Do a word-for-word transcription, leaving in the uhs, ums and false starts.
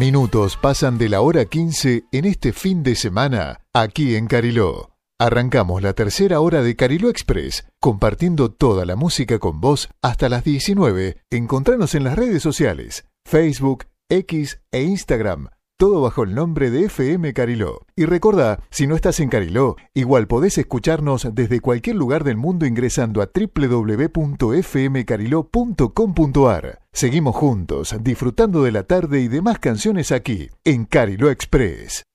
Minutos pasan de la hora quince en este fin de semana, aquí en Cariló. Arrancamos la tercera hora de Cariló Express, compartiendo toda la música con vos hasta las diecinueve. Encontranos en las redes sociales, Facebook, X e Instagram, todo bajo el nombre de F M Cariló. Y recordá, si no estás en Cariló, igual podés escucharnos desde cualquier lugar del mundo ingresando a doble u doble u doble u punto f m cariló punto com punto a r. Seguimos juntos, disfrutando de la tarde y demás canciones aquí, en Cariló Express.